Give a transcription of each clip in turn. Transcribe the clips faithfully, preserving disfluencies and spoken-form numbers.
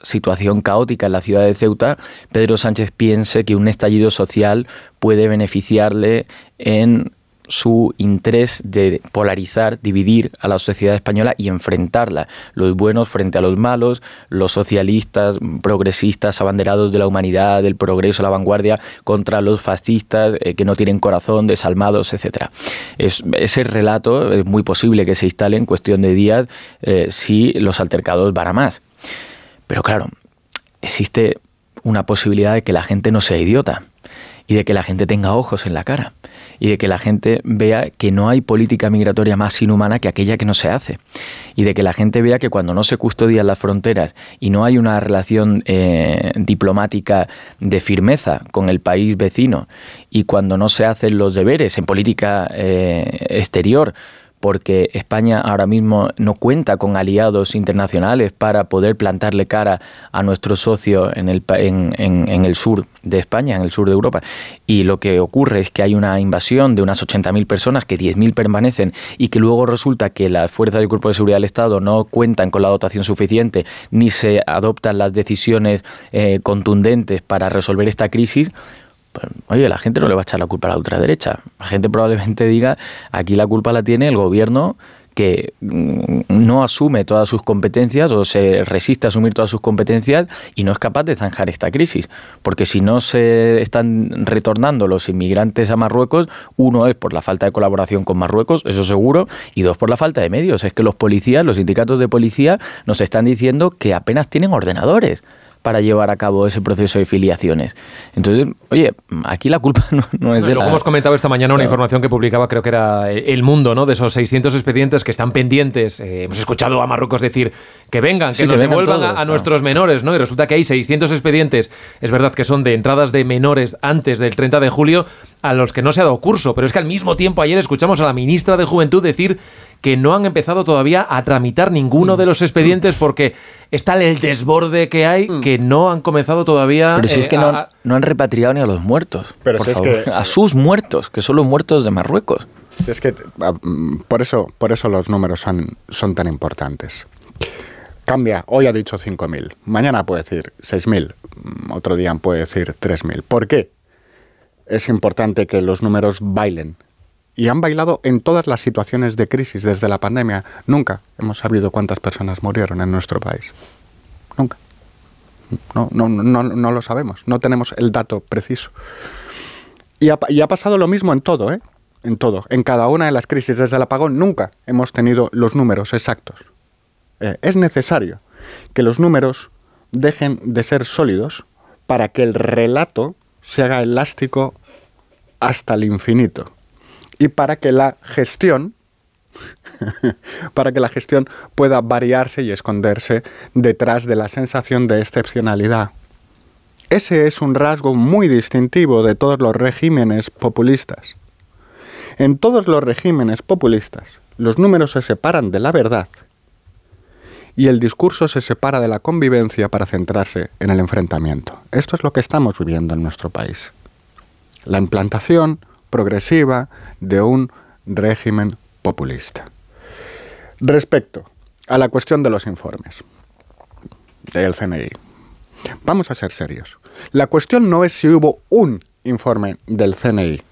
situación caótica en la ciudad de Ceuta, Pedro Sánchez piense que un estallido social puede beneficiarle en su interés de polarizar, dividir a la sociedad española y enfrentarla. Los buenos frente a los malos, los socialistas, progresistas, abanderados de la humanidad, del progreso, la vanguardia, contra los fascistas eh, que no tienen corazón, desalmados, etcétera. Es, ese relato es muy posible que se instale en cuestión de días eh, si los altercados van a más. Pero claro, existe una posibilidad de que la gente no sea idiota y de que la gente tenga ojos en la cara y de que la gente vea que no hay política migratoria más inhumana que aquella que no se hace y de que la gente vea que cuando no se custodian las fronteras y no hay una relación eh, diplomática de firmeza con el país vecino y cuando no se hacen los deberes en política eh, exterior, porque España ahora mismo no cuenta con aliados internacionales para poder plantarle cara a nuestro socio en el, en, en, en el sur de España, en el sur de Europa. Y lo que ocurre es que hay una invasión de unas ochenta mil personas, que diez mil permanecen, y que luego resulta que las fuerzas del Cuerpo de Seguridad del Estado no cuentan con la dotación suficiente, ni se adoptan las decisiones eh, contundentes para resolver esta crisis. Pues, oye, la gente no le va a echar la culpa a la ultraderecha. La gente probablemente diga, aquí la culpa la tiene el gobierno que no asume todas sus competencias o se resiste a asumir todas sus competencias y no es capaz de zanjar esta crisis. Porque si no se están retornando los inmigrantes a Marruecos, uno es por la falta de colaboración con Marruecos, eso seguro, y dos por la falta de medios. Es que los policías, los sindicatos de policía nos están diciendo que apenas tienen ordenadores para llevar a cabo ese proceso de filiaciones. Entonces, oye, aquí la culpa no, no es de Luego la... hemos comentado esta mañana una Claro. información que publicaba, creo que era El Mundo, ¿no? De esos seiscientos expedientes que están pendientes. Eh, hemos escuchado a Marruecos decir que vengan, que Sí, que nos vengan devuelvan todos, a, a claro. nuestros menores, ¿no? Y resulta que hay seiscientos expedientes, es verdad que son de entradas de menores antes del treinta de julio, a los que no se ha dado curso. Pero es que al mismo tiempo ayer escuchamos a la ministra de Juventud decir que no han empezado todavía a tramitar ninguno de los expedientes porque está el desborde que hay, que no han comenzado todavía. Pero si es que eh, no, a- no han repatriado ni a los muertos, Pero por si es favor. que- A sus muertos, que son los muertos de Marruecos. Es que ah, mm, por eso, por eso los números son, son tan importantes. Cambia, hoy ha dicho cinco mil, mañana puede decir seis mil, mm, otro día puede decir tres mil. ¿Por qué? Es importante que los números bailen. Y han bailado en todas las situaciones de crisis desde la pandemia. Nunca hemos sabido cuántas personas murieron en nuestro país. Nunca. No, no, no, no lo sabemos. No tenemos el dato preciso. Y ha, y ha pasado lo mismo en todo, ¿eh? En todo. En cada una de las crisis desde el apagón nunca hemos tenido los números exactos. Eh, es necesario que los números dejen de ser sólidos para que el relato se haga elástico hasta el infinito. Y para que la gestión, para que la gestión pueda variarse y esconderse detrás de la sensación de excepcionalidad. Ese es un rasgo muy distintivo de todos los regímenes populistas. En todos los regímenes populistas, los números se separan de la verdad y el discurso se separa de la convivencia para centrarse en el enfrentamiento. Esto es lo que estamos viviendo en nuestro país. La implantación progresiva de un régimen populista. Respecto a la cuestión de los informes del C N I, vamos a ser serios. La cuestión no es si hubo un informe del C N I.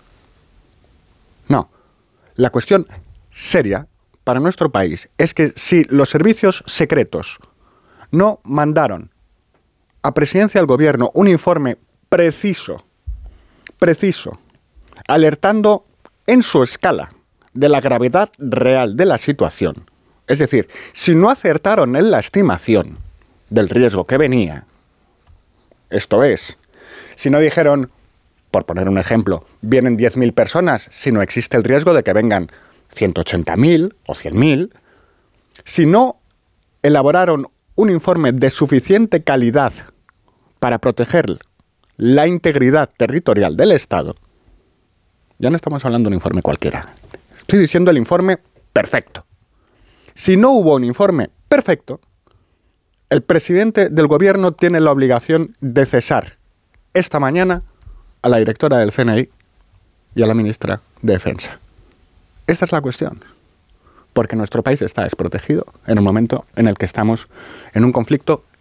No. La cuestión seria para nuestro país es que si los servicios secretos no mandaron a Presidencia del Gobierno un informe preciso, preciso, alertando en su escala de la gravedad real de la situación. Es decir, si no acertaron en la estimación del riesgo que venía, esto es, si no dijeron, por poner un ejemplo, vienen diez mil personas, si no existe el riesgo de que vengan ciento ochenta mil o cien mil, si no elaboraron un informe de suficiente calidad para proteger la integridad territorial del Estado, ya no estamos hablando de un informe cualquiera. Estoy diciendo el informe perfecto. Si no hubo un informe perfecto, el presidente del gobierno tiene la obligación de cesar esta mañana a la directora del C N I y a la ministra de Defensa. Esta es la cuestión. Porque nuestro país está desprotegido en un momento en el que estamos en un conflicto